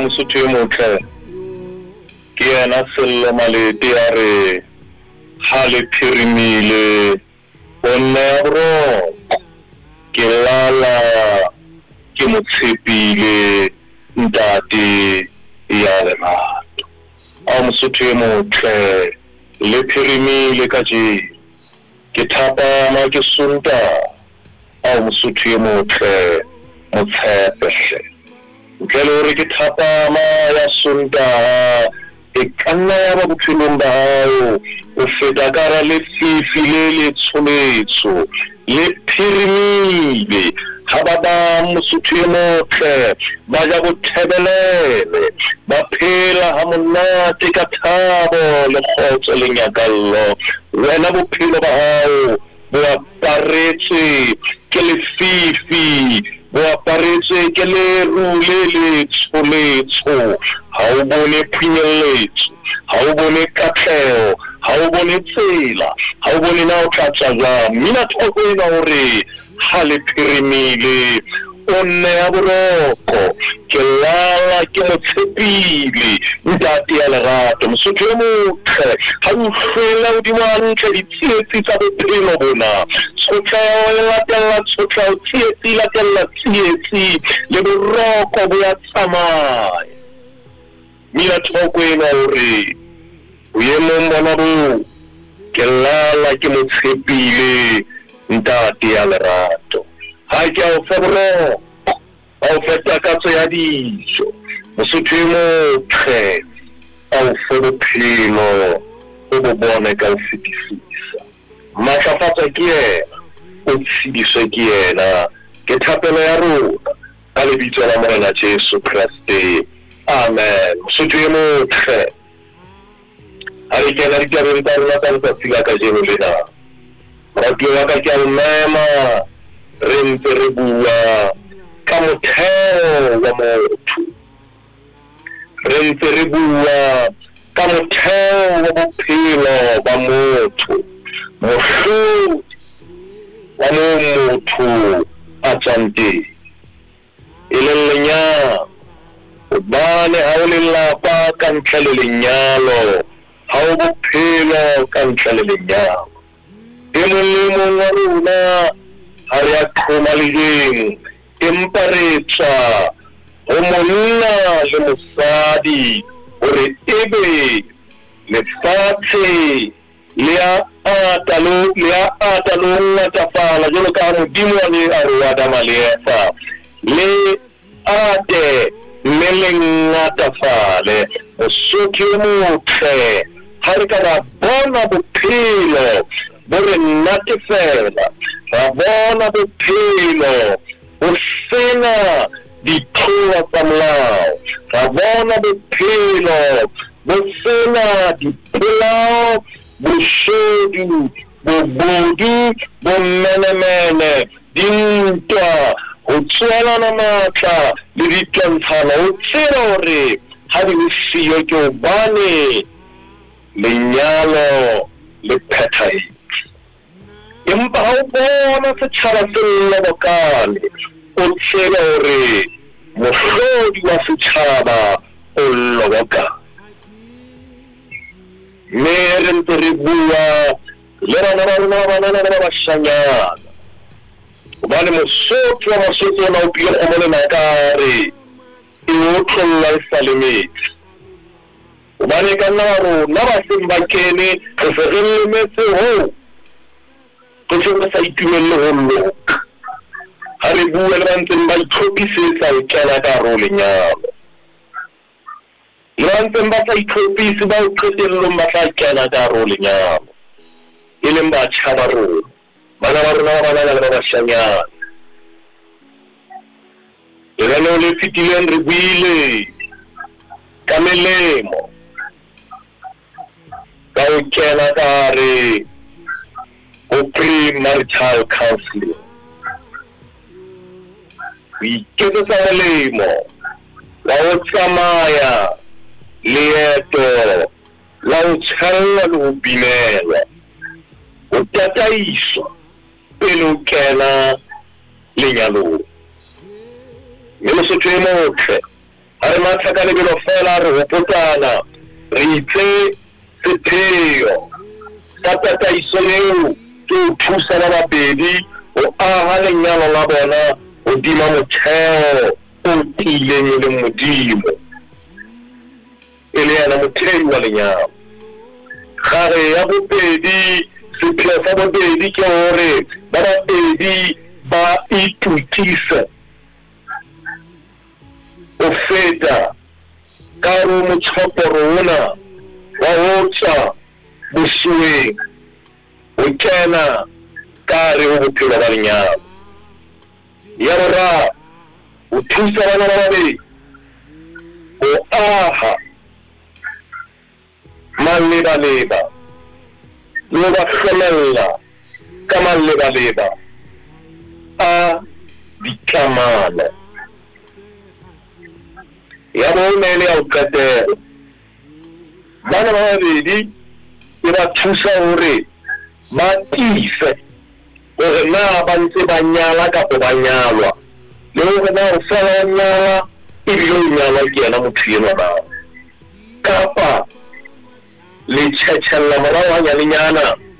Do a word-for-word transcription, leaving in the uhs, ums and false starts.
mosotho e motle ke yena Sello Malete a re ha le phirimile o nne ya boroko ke lala ke mo tshepile ntate ya lerato a mosotho e motle le phirimile ka je ke thapama ke sonta a mosotho e motle mo tshepehle ntle le hore ke thapama ya sonta e kanna ya ba bophelong ba hao o feta ka ra le fifi le le tsholetso le phirimile ha ba ba mosotho e motle ba ja bothebelele ba phela ha monate ka thabo le kgotso le nyakallo wena bophelo ba hao bo aparetswe ke lefifi bo aparetswe ke leru le le tsholetso ha o bone phunyelletso ha o bone katleho ha o bone tsela ha o bone na o tlatsa jwang mina thoko ena hore ha le phirimile o nne ya boroko ke lala ke mo tshepile ntate ya lerato mosotho e motle ha o hlwela hodimo hantle ditsietsi tsa bophelo bona tshotla ya o latella tshotla o tsietsi latella tsietsi le boroko bo ya tsamaya mina thoko ena hore boemong bona bo ke lala ke mo tshepile ntate ya lerato ha ke a o fa boroko a o fa takatso ya dijo mosotho e motle a o fa bophelo o bo bone ka o fetisisa matlafatsa ke yena o tshediswe ke yena ke thapelo ya rona ka lebitso la Morena Jesu Kriste amen mosotho e motle ha re kena ditabeng tsa rona tsa letsatsi la kajeno lena radio ya ka ke a o mema re ntse re bua ka motheo wa motho re ntse re bua ka motheo wa bophelo ba motho mohlodi wa motho a tswang teng e leng lenyalo hobane ha o lelapa ka ntle le lenyalo ha o bophelo ka ntle le lenyalo e mong le mong wa rona ha re a qhoma lejeng empa re tswa ho monna le mosadi hore ebe lefatshe le a ata lo le a ata lo ngatafala jwalo ka modimo wa le a re wa Adama le Eva le ate le le ngatafale mosotho e motle ha re ka ra bona bophelo bo re natefela ra bona bophelo bo sena dithoa tsa molao ra bona bophelo bo sena dipolao boshodu bobodu bomenemene dintwa ho tswelana matla le ditwantshana ho tseba hore ha di siyo ke hobane lenyalo le phethahetse empa ha o bona setjhaba se lobokane o tseba hore mohlodi wa setjhaba o lobokane mme re ntse re bua le bana ba rona ba banana ba bashanyana hobane mosotho wa Basotho ona o pile kgomole nakare e o tlolla e sa le metsi hobane ka nna ba rona ba seng ba kene re se re lemetse ho re se re sa itumelle ho loka ha re bua le ba ntseng ba itlhophisetsa ho kena ka hare ho lenyalo le ba ntseng ba sa itlhophise ba o qetellong ba tla kena ka hare ho lenyalo e leng batjha ba rona bana ba rona ba banana le ba bashanyana lenaneo le fetileng re buile ka melemo ka ho kena ka hare ho pre-marital counseling ho iketsetsa molemo wa ho tsamaya leeto la ho tshella le ho binela ho tataiswa pele ho kena lenyalong mme mosotho e motle ha Are mataka le belo fela re hopotana re itse sepheo tata ta isoneo ke thusa la babedi o aha lenyalo la bona o dima motheo o tileng le modimo ele yana motheo wa lenyalo gare ya bobedi sepheo sa bobedi ke hore ba babedi ba itutisa o feta ka ro motshoporo ona wa ho tsa bosuweng o kena ka re ho bophelo ba lenyalo ya boraro o thusa bana ba babedi o aha maleba-leba le ba hlolela ka maleba-leba a dikamano ya bone le ya o qetela bana ba babedi e ba thusa hore ba tise hore na ba ntse ba nyala kapo ba nyalwa le hore na o sa ba nyala ebile o nyalwa ke yena motho eno na kapa le tjhetjhella morao hanyalenyana